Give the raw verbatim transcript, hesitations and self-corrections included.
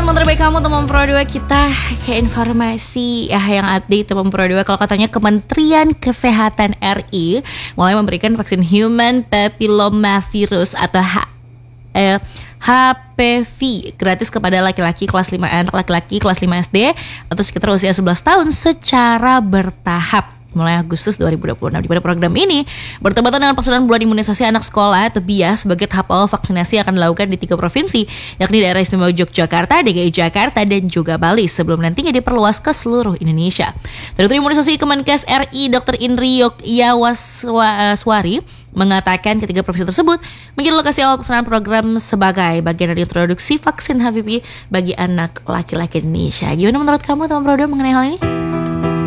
teman terbaik kamu, teman Pro dua. Kita ke informasi ya, yang update teman Pro dua. Kalau katanya Kementerian Kesehatan R I mulai memberikan vaksin Human Papillomavirus atau H, eh, H P V gratis kepada laki-laki kelas lima, anak laki-laki kelas lima S D atau sekitar usia sebelas tahun secara bertahap mulai Agustus dua ribu dua puluh enam. Di pada program ini bertepatan dengan pelaksanaan bulan imunisasi anak sekolah atau B I A sebagai tahap awal vaksinasi akan dilakukan di tiga provinsi, yakni daerah istimewa Yogyakarta, D K I Jakarta, dan juga Bali, sebelum nantinya diperluas ke seluruh Indonesia. Direktur Imunisasi Kemenkes R I Dokter Indri Yogyawaswari mengatakan ketiga provinsi tersebut menjadi lokasi awal pelaksanaan program sebagai bagian dari introduksi vaksin H P V bagi anak laki-laki Indonesia. Gimana menurut kamu, teman Pro dua, mengenai hal ini?